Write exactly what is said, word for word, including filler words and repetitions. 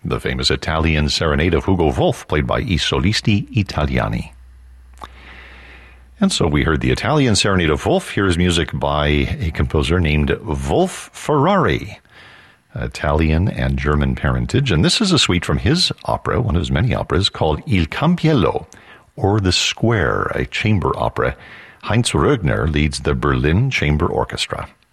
the famous Italian Serenade of Hugo Wolf, played by I Solisti Italiani. And so we heard the Italian Serenade of Wolf. Here's music by a composer named Wolf Ferrari, Italian and German parentage. And this is a suite from his opera, one of his many operas, called Il Campiello, or The Square, a chamber opera. Heinz Rögner leads the Berlin Chamber Orchestra.